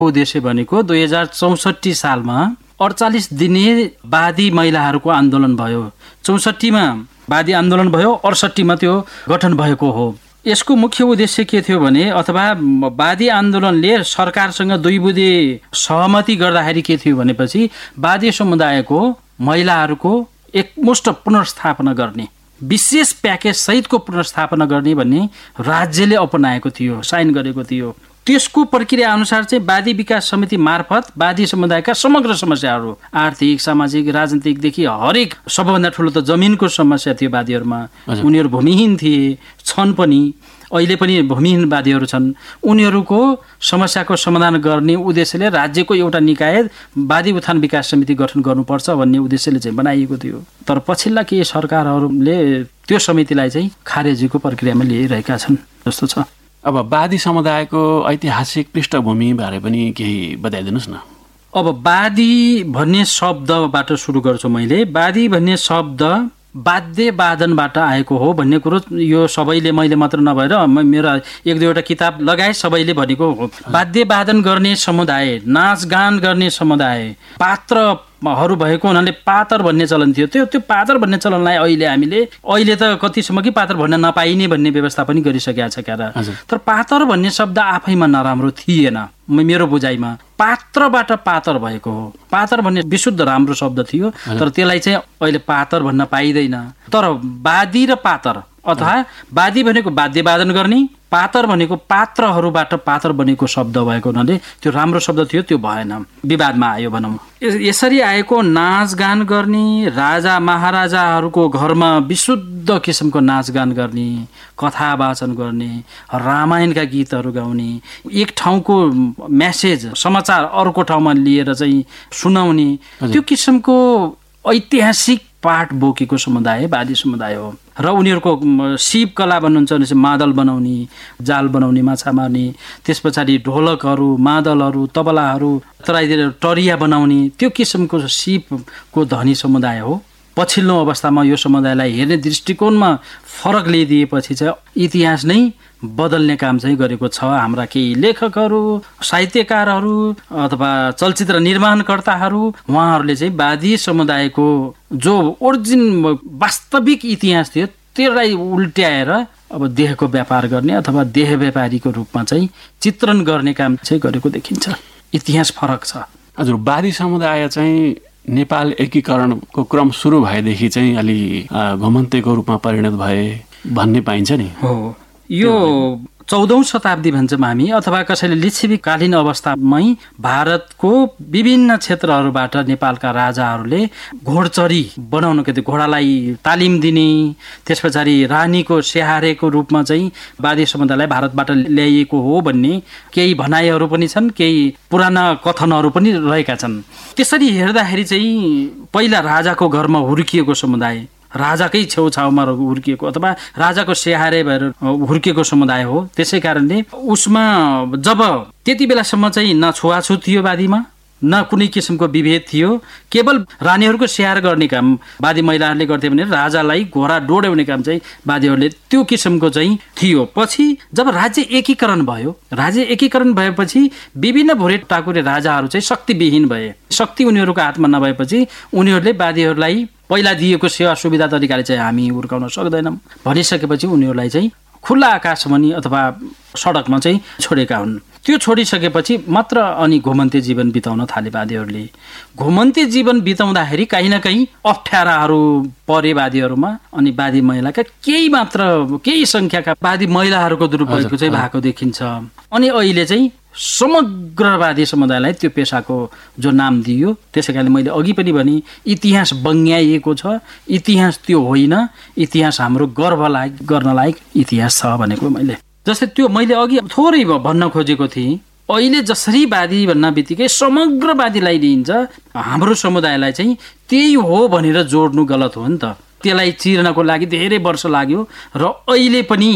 उद्देश्य भनेको 2064 सालमा 48 दिने वादी महिलाहरूको आन्दोलन भयो। 64 मा वादी आन्दोलन भयो, 68 मा त्यो गठन भएको हो। यसको मुख्य उद्देश्य के थियो भने, अथवा वादी आन्दोलनले सरकारसँग दुई बुँदे सहमति गर्दाखेरि के थियो भनेपछि वादी समुदायको महिलाहरूको एकमुष्ट पुनर्स्थापना गर्ने, विशेष प्याकेज सहितको पुनर्स्थापना गर्ने भन्ने राज्यले अपनाएको थियो, साइन गरेको थियो। त्यसको प्रक्रिया अनुसार चाहिँ वादी विकास समिति मार्फत वादी समुदायका समग्र समस्याहरू, आर्थिक, सामाजिक, राजनीतिकदेखि हरेक, सबैभन्दा ठुलो त जमिनको समस्या थियो वादीहरूमा। उनीहरू भूमिहीन थिए, छन् पनि, अहिले पनि भूमिहीन वादीहरू छन्। उनीहरूको समस्याको समाधान गर्ने उद्देश्यले राज्यको एउटा निकाय वादी उत्थान विकास समिति गठन गर्नुपर्छ भन्ने उद्देश्यले चाहिँ बनाइएको थियो। तर पछिल्ला केही सरकारहरूले त्यो समितिलाई चाहिँ खारेजीको प्रक्रियामा ल्याइरहेका छन् जस्तो छ। अब वादी समुदायको ऐतिहासिक पृष्ठभूमि बारे पनि केही बताइदिनुहोस् न। अब वादी भन्ने शब्दबाट सुरु गर्छु मैले। वादी भन्ने शब्द वाद्य वादनबाट आएको हो भन्ने कुरो यो सबैले, मैले मात्र नभएर मेरो एक दुईवटा किताब लगाए सबैले भनेको हो। वाद्य वादन गर्ने समुदाय, नाचगान गर्ने समुदाय, पात्रहरू भएको हुनाले पातर भन्ने चलन थियो। त्यो पातर भन्ने चलनलाई अहिले त कतिसम्म कि पातर भन्न नपाइने भन्ने व्यवस्था पनि गरिसकेका छ क्यारा। तर पातर भन्ने शब्द आफैमा नराम्रो थिएन मेरो बुझाइमा। पात्रबाट पातर भएको हो। पातर भन्ने विशुद्ध राम्रो शब्द थियो, तर त्यसलाई चाहिँ अहिले पातर भन्न पाइँदैन। तर वादी र पातर, अथवा वादी भनेको वाद्य वादन गर्ने, पातर भनेको पात्रहरूबाट पातर बनेको शब्द भएको हुनाले त्यो राम्रो शब्द थियो, त्यो भएन, विवादमा आयो भनौँ। यसरी आएको नाचगान गर्ने, राजा महाराजाहरूको घरमा विशुद्ध किसिमको नाचगान गर्ने, कथा वाचन गर्ने, रामायणका गीतहरू गाउने, एक ठाउँको मेसेज समाचार अर्को ठाउँमा लिएर चाहिँ सुनाउने, त्यो किसिमको ऐतिहासिक पाठ बोकेको समुदाय वादी समुदाय हो। र उनीहरूको शिवकला भन्नुहुन्छ भने मादल बनाउने, जाल बनाउने, माछा मार्ने, त्यस पछाडि ढोलकहरू, मादलहरू, तबलाहरू, तराईतिर टरिया बनाउने, त्यो किसिमको शिवको धनी समुदाय हो। पछिल्लो अवस्थामा यो समुदायलाई हेर्ने दृष्टिकोणमा फरक ल्याइदिएपछि चाहिँ इतिहास नै बदल्ने काम चाहिँ गरेको छ। हाम्रा केही लेखकहरू, साहित्यकारहरू अथवा चलचित्र निर्माणकर्ताहरू, उहाँहरूले चाहिँ वादी समुदायको जो ओरिजिन वास्तविक इतिहास थियो त्यसलाई उल्ट्याएर अब देहको व्यापार गर्ने अथवा देह व्यापारीको रूपमा चाहिँ चित्रण गर्ने काम चाहिँ गरेको देखिन्छ। इतिहास फरक छ। हजुर, वादी समुदाय चाहिँ नेपाल एकीकरणको क्रम सुरु भएदेखि चाहिँ अलि घुमन्तेको रूपमा परिणत भए भन्ने पाइन्छ नि। हो, यो 14औं शताब्दी भन्छौँ हामी, अथवा कसैले लिच्छवीकालीन अवस्थामै भारतको विभिन्न क्षेत्रहरूबाट नेपालका राजाहरूले घोडचढी बनाउनु, के घोडालाई तालिम दिने, त्यस पछाडि रानीको स्याहारेको रूपमा चाहिँ वादी समुदायलाई भारतबाट ल्याइएको हो भन्ने केही भनाइहरू पनि छन्, केही पुराना कथनहरू पनि रहेका छन्। त्यसरी हेर्दाखेरि चाहिँ पहिला राजाको घरमा हुर्किएको समुदाय, राजाकै छेउछाउमा हुर्किएको अथवा राजाको स्याहारे भएर हुर्किएको समुदाय हो। त्यसै कारणले उसमा जब त्यति बेलासम्म चाहिँ न छुवाछुत थियो वादीमा, न कुनै किसिमको विभेद थियो, केवल रानीहरूको स्याहार गर्ने काम वादी महिलाहरूले गर्थे भने राजालाई घोडा डोड्याउने काम चाहिँ वादीहरूले त्यो किसिमको चाहिँ थियो। पछि जब राज्य एकीकरण भयो, राज्य एकीकरण भएपछि विभिन्न भोरे टाकुरे राजाहरू चाहिँ शक्तिविहीन भए। शक्ति उनीहरूको हातमा नभएपछि उनीहरूले वादीहरूलाई पहिला दिएको सेवा सुविधा तरिकाले चाहिँ हामी हुर्काउन सक्दैनौँ भनिसकेपछि उनीहरूलाई चाहिँ खुल्ला आकाशमुनि अथवा सडकमा चाहिँ छोडेका हुन्। त्यो छोडिसकेपछि मात्र अनि घुमन्ते जीवन बिताउन थाले वादीहरूले। घुमन्ते जीवन बिताउँदाखेरि कहीँ न कहीँ अप्ठ्याराहरू परे वादीहरूमा, अनि वादी महिलाका केही सङ्ख्याका वादी महिलाहरूको दुरुपयोग चाहिँ भएको देखिन्छ। अनि अहिले चाहिँ समग्र वादी समुदायलाई त्यो पेसाको जो नाम दियो, त्यसै कारणले मैले अघि पनि भने इतिहास बङ्ग्याइएको छ। इतिहास त्यो होइन, इतिहास हाम्रो गर्व गर्न लायक इतिहास छ भनेको मैले। जस्तै त्यो मैले अघि थोरै भन्न खोजेको थिएँ, अहिले जसरी वादी भन्न बित्तिकै समग्र वादीलाई लिइन्छ, हाम्रो समुदायलाई चाहिँ त्यही हो भनेर जोड्नु गलत हो नि त। त्यसलाई चिर्नको लागि धेरै वर्ष लाग्यो र अहिले पनि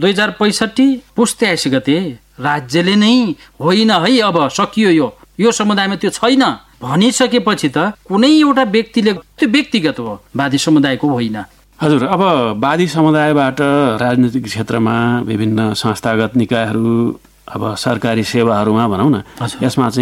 2065 पुस 23 गते राज्यले नै होइन है अब सकियो, यो समुदायमा त्यो छैन भनिसकेपछि त कुनै एउटा व्यक्तिले, त्यो व्यक्तिगत हो, वादी समुदायको होइन। हजुर, अब वादी समुदायबाट राजनीतिक क्षेत्रमा विभिन्न संस्थागत निकायहरू अब सरकारी सेवाहरूमा भनौँ न, हजुर। यसमा चाहिँ